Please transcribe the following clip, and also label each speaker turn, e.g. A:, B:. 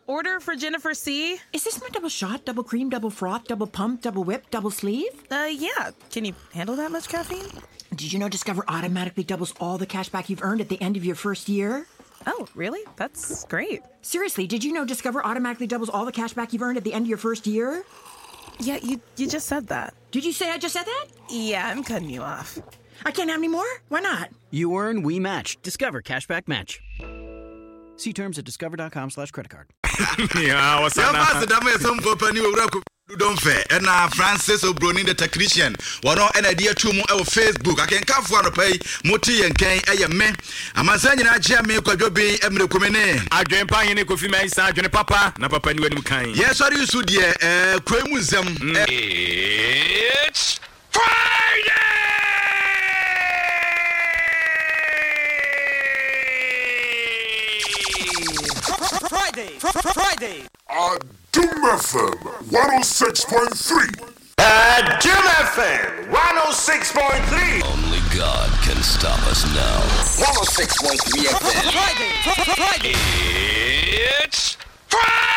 A: order for Jennifer C.
B: Is this my double shot, double cream, double froth, double pump, double whip, double sleeve?
A: Yeah. Can you handle that much caffeine?
B: Did you know Discover automatically doubles all the cash back you've earned at the end of your first year?
A: Oh, really? That's great.
B: Seriously, did you know Discover automatically doubles all the cash back you've earned at the end of your first year?
A: Yeah, you just said that.
B: Did you say I just said that?
A: Yeah, I'm cutting you off.
B: I can't have any more? Why not?
C: You earn, we match. Discover Cashback Match. See terms at discover.com/creditcard.
D: Yeah, what's up? Yeah, that's some company don't fair. And Francis O'Brien, the technician. One and idea to mo Facebook. I can come for a pay Moti and Kane. I am me. I'm a son in a jammy. Could you be a Mirakumene? I dream pine in Kofi Mesa, Johnny Papa, Napa Penny kind. Yes, what you should dear, Cremusum. It's Friday!
E: Friday. Doom FM 106.3.
F: Doom FM 106.3.
G: Only God can stop us now.
F: 106.3 FM.
E: Friday.
G: It's Friday!